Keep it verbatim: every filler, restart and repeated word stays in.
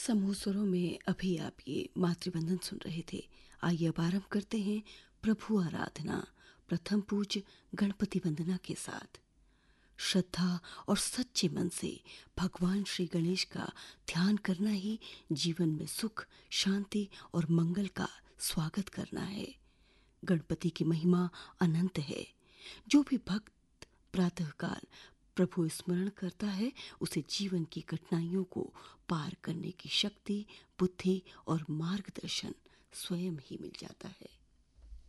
समूह स्वरों में अभी आप ये मातृवंदन सुन रहे थे। आइए अब आरंभ करते हैं प्रभु आराधना प्रथम पूज्य गणपति वंदना के साथ। श्रद्धा और सच्चे मन से भगवान श्री गणेश का ध्यान करना ही जीवन में सुख, शांति और मंगल का स्वागत करना है। गणपति की महिमा अनंत है। जो भी भक्त प्रातःकाल प्रभु स्मरण करता है, उसे जीवन की कठिनाइयों को पार करने की शक्ति, बुद्धि और मार्गदर्शन स्वयं ही मिल जाता है।